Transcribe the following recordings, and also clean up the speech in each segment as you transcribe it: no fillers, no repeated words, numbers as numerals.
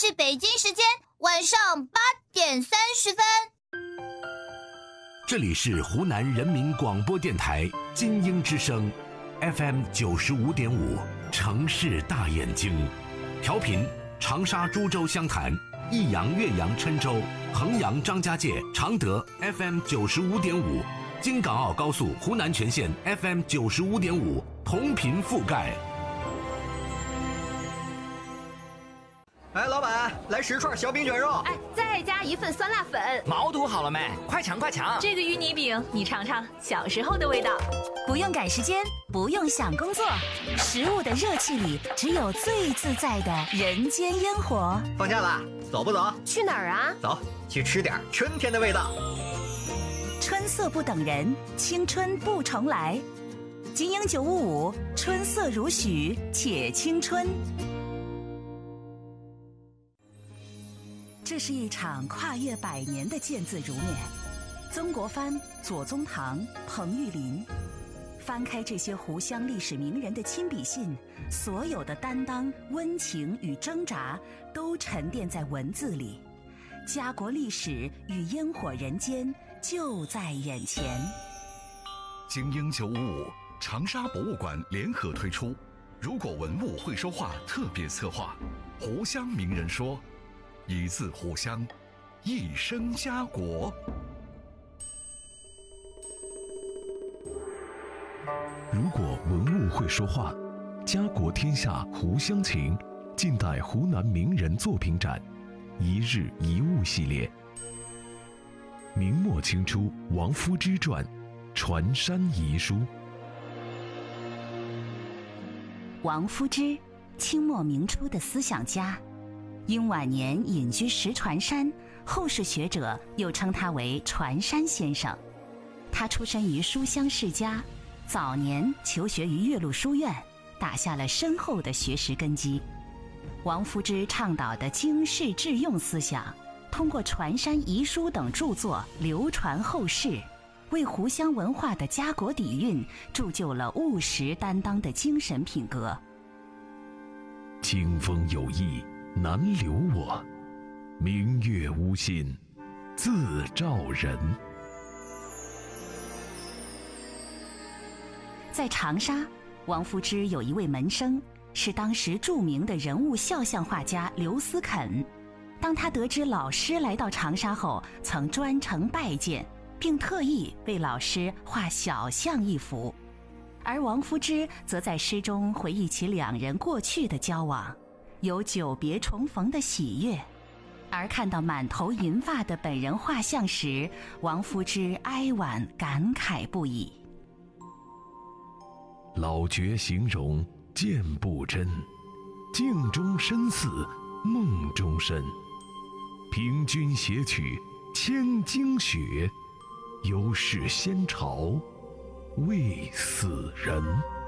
是北京时间晚上8:30。 这里是湖南人民广播电台金鹰之声 FM 95.5城市大眼睛，调频长沙、株洲、湘潭、益阳、岳阳、郴州、衡阳、张家界、常德 FM 95.5，京港澳高速湖南全线 FM 95.5同频覆盖。 哎，老板，来10串小饼卷肉。 哎，再加1份酸辣粉。 毛肚好了没？快抢快抢！ 这个芋泥饼，你尝尝小时候的味道。 不用赶时间，不用想工作，食物的热气里只有最自在的人间烟火。 放假啦，走不走？ 去哪儿啊？ 走，去吃点春天的味道。 春色不等人，青春不重来。金鹰955，春色如许，且青春。这是一场跨越100年的见字如面。曾国藩、左宗棠、彭玉麟，翻开这些湖湘历史名人的亲笔信，所有的担当、温情与挣扎都沉淀在文字里。家国历史与烟火人间就在眼前。 精英955长沙博物馆联合推出如果文物会说话特别策划，湖湘名人说，一字湖湘，一生家国。 如果文物会说话，家国天下湖湘情，近代湖南名人作品展，一日一物系列。明末清初王夫之传，传山遗书。 王夫之，清末明初的思想家，因晚年隐居石船山，后世学者又称他为船山先生。他出身于书香世家，早年求学于岳麓书院，打下了深厚的学识根基。王夫之倡导的经世致用思想，通过《船山遗书》等著作流传后世，为湖湘文化的家国底蕴铸就了务实担当的精神品格。 清风有意难留我，明月无心自照人。 在长沙，王夫之有一位门生，是当时著名的人物肖像画家刘思肯。当他得知老师来到长沙后，曾专程拜见，并特意为老师画小像一幅。而王夫之则在诗中回忆起两人过去的交往，有久别重逢的喜悦。而看到满头银发的本人画像时，王夫之哀婉感慨不已。 老觉形容见不真，镜中身似梦中身。凭君写取千经雪，犹是先朝未死人。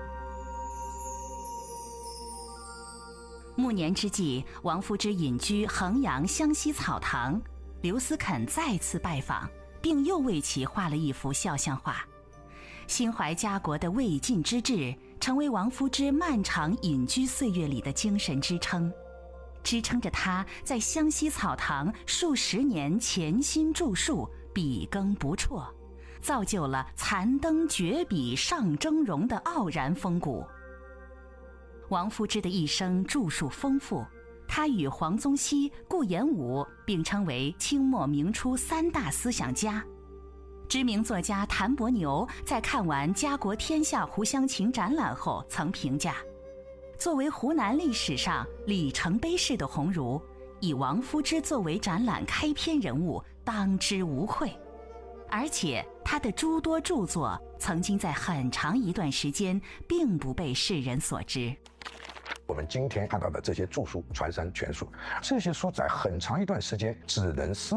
暮年之际，王夫之隐居衡阳湘西草堂，刘思肯再次拜访，并又为其画了一幅肖像画。心怀家国的未尽之志，成为王夫之漫长隐居岁月里的精神支撑，支撑着他在湘西草堂数十年潜心著述，笔耕不辍，造就了残灯绝笔上峥嵘的傲然风骨。王夫之的一生著述丰富，他与黄宗羲、顾炎武并称为清末明初3大思想家。知名作家谭伯牛在看完《家国天下湖湘情》展览后曾评价，作为湖南历史上里程碑式的鸿儒，以王夫之作为展览开篇人物，当之无愧。而且他的诸多著作曾经在很长一段时间并不被世人所知。 我们今天看到的这些著书《船山全书》，这些书在很长一段时间只能